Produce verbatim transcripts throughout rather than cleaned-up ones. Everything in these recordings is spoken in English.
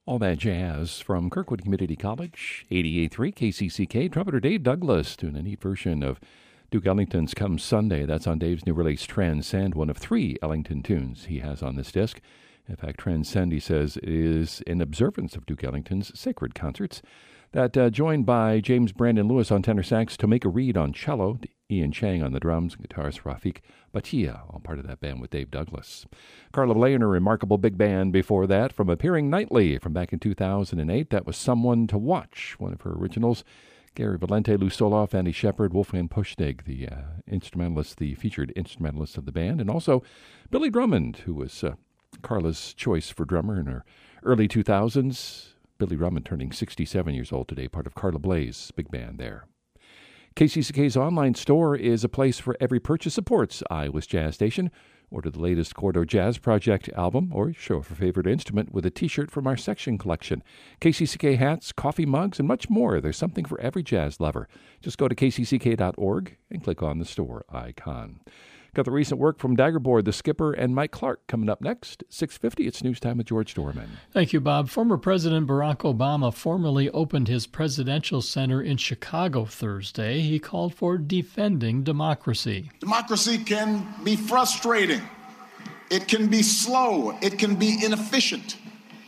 All that jazz from Kirkwood Community College, eighty-eight point three K C C K. Trumpeter Dave Douglas doing a neat version of Duke Ellington's Come Sunday. That's on Dave's new release, Transcend, one of three Ellington tunes he has on this disc. In fact, Transcend, he says, is in observance of Duke Ellington's sacred concerts. That uh, joined by James Brandon Lewis on tenor sax, Tomeka Reed on cello, Ian Chang on the drums, guitarist Rafik Batia, all part of that band with Dave Douglas. Carla Bley and a remarkable big band before that, from appearing nightly from back in two thousand eight. That was Someone to Watch, one of her originals. Gary Valente, Lou Soloff, Andy Shepard, Wolfgang Pushtig, the uh, instrumentalist, the featured instrumentalist of the band, and also Billy Drummond, who was uh, Carla's choice for drummer in her early two thousands. Billy Drummond turning sixty-seven years old today, part of Carla Bley's big band there. K C C K's online store is a place for every purchase supports Iowa's Jazz Station. Order the latest Corridor Jazz Project album or show off your favorite instrument with a t-shirt from our section collection. K C C K hats, coffee mugs, and much more. There's something for every jazz lover. Just go to k c c k dot org and click on the store icon. Got the recent work from Daggerboard, The Skipper, and Mike Clark coming up next. six fifty, it's News Time with George Dorman. Thank you, Bob. Former President Barack Obama formally opened his presidential center in Chicago Thursday. He called for defending democracy. Democracy can be frustrating. It can be slow. It can be inefficient.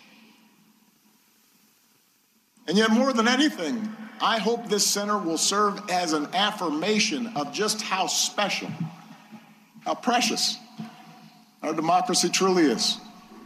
And yet, more than anything, I hope this center will serve as an affirmation of just how special, how precious our democracy truly is,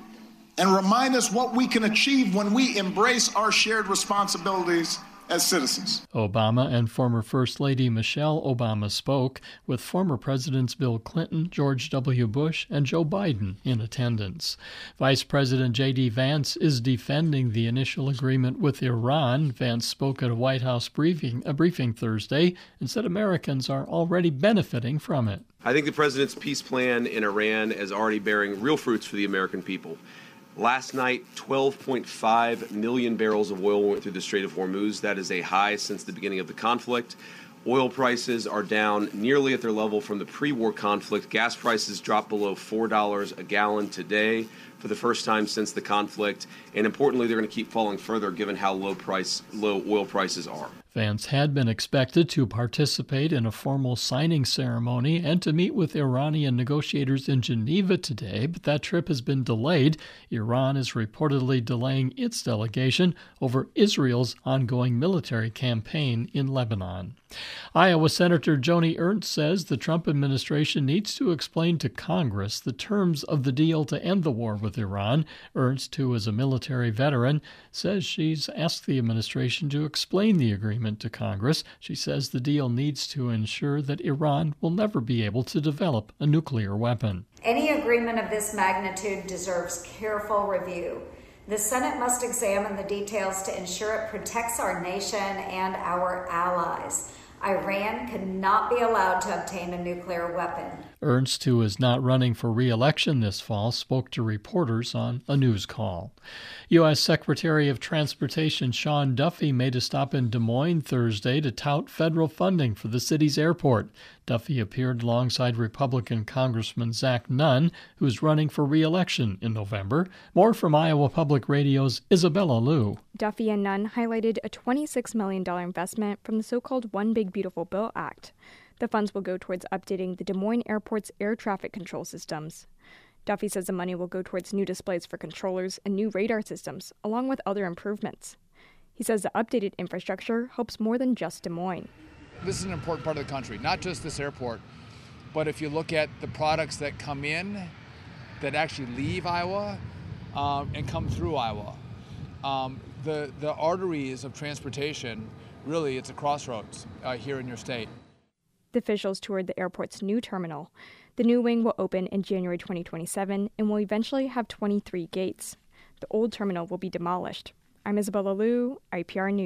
and remind us what we can achieve when we embrace our shared responsibilities as citizens. Obama and former First Lady Michelle Obama spoke, with former Presidents Bill Clinton, George W. Bush, and Joe Biden in attendance. Vice President J D. Vance is defending the initial agreement with Iran. Vance spoke at a White House briefing, a briefing Thursday and said Americans are already benefiting from it. I think the president's peace plan in Iran is already bearing real fruits for the American people. Last night, twelve point five million barrels of oil went through the Strait of Hormuz. That is a high since the beginning of the conflict. Oil prices are down nearly at their level from the pre-war conflict. Gas prices dropped below four dollars a gallon today for the first time since the conflict. And importantly, they're going to keep falling further given how low price, low oil prices are. Vance had been expected to participate in a formal signing ceremony and to meet with Iranian negotiators in Geneva today, but that trip has been delayed. Iran is reportedly delaying its delegation over Israel's ongoing military campaign in Lebanon. Iowa Senator Joni Ernst says the Trump administration needs to explain to Congress the terms of the deal to end the war with Iran. Ernst, who is a military veteran, says she's asked the administration to explain the agreement to Congress. She says the deal needs to ensure that Iran will never be able to develop a nuclear weapon. Any agreement of this magnitude deserves careful review. The Senate must examine the details to ensure it protects our nation and our allies. Iran cannot be allowed to obtain a nuclear weapon. Ernst, who is not running for re-election this fall, spoke to reporters on a news call. U S. Secretary of Transportation Sean Duffy made a stop in Des Moines Thursday to tout federal funding for the city's airport. Duffy appeared alongside Republican Congressman Zach Nunn, who's running for re-election in November. More from Iowa Public Radio's Isabella Liu. Duffy and Nunn highlighted a twenty-six million dollars investment from the so-called One Big Beautiful Bill Act. The funds will go towards updating the Des Moines Airport's air traffic control systems. Duffy says the money will go towards new displays for controllers and new radar systems, along with other improvements. He says the updated infrastructure helps more than just Des Moines. This is an important part of the country, not just this airport, but if you look at the products that come in, that actually leave Iowa um, and come through Iowa. Um, the, the arteries of transportation, really, it's a crossroads uh, here in your state. The officials toured the airport's new terminal. The new wing will open in January twenty twenty-seven and will eventually have twenty-three gates. The old terminal will be demolished. I'm Isabella Liu, I P R News.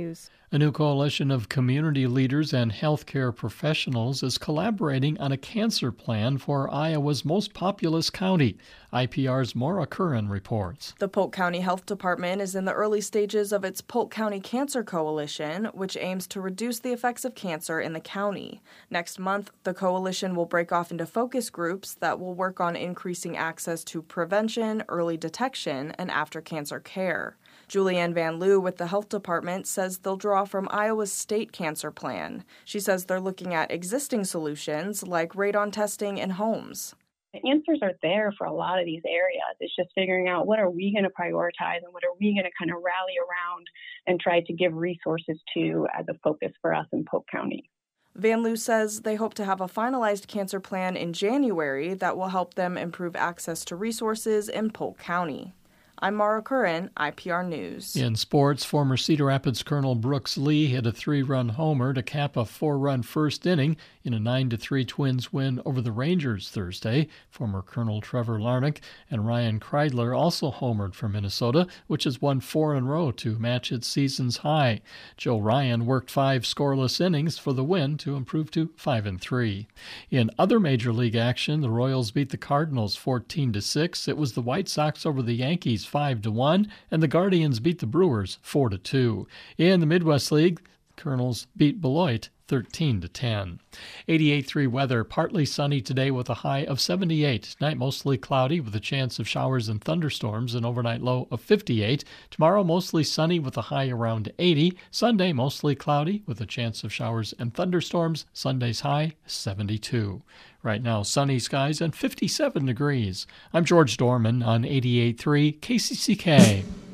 A new coalition of community leaders and healthcare professionals is collaborating on a cancer plan for Iowa's most populous county. I P R's Maura Curran reports. The Polk County Health Department is in the early stages of its Polk County Cancer Coalition, which aims to reduce the effects of cancer in the county. Next month, the coalition will break off into focus groups that will work on increasing access to prevention, early detection, and after-cancer care. Julianne Van Loo with the Health Department says they'll draw from Iowa's state cancer plan. She says they're looking at existing solutions like radon testing in homes. The answers are there for a lot of these areas. It's just figuring out what are we going to prioritize and what are we going to kind of rally around and try to give resources to as a focus for us in Polk County. Van Loo says they hope to have a finalized cancer plan in January that will help them improve access to resources in Polk County. I'm Maura Curran, I P R News. In sports, former Cedar Rapids Colonel Brooks Lee hit a three-run homer to cap a four-run first inning in a nine to three Twins win over the Rangers Thursday. Former Colonel Trevor Larnach and Ryan Kreidler also homered for Minnesota, which has won four in a row to match its season's high. Joe Ryan worked five scoreless innings for the win to improve to five and three. In other Major League action, the Royals beat the Cardinals fourteen to six. It was the White Sox over the Yankees five to one, and the Guardians beat the Brewers four to two. In the Midwest League, the Colonels beat Beloit thirteen to ten. eighty-eight point three weather, partly sunny today with a high of seventy-eight. Tonight mostly cloudy with a chance of showers and thunderstorms, an overnight low of fifty-eight. Tomorrow mostly sunny with a high around eighty. Sunday mostly cloudy with a chance of showers and thunderstorms. Sunday's high seventy-two. Right now sunny skies and fifty-seven degrees. I'm George Dorman on eighty-eight point three K C C K.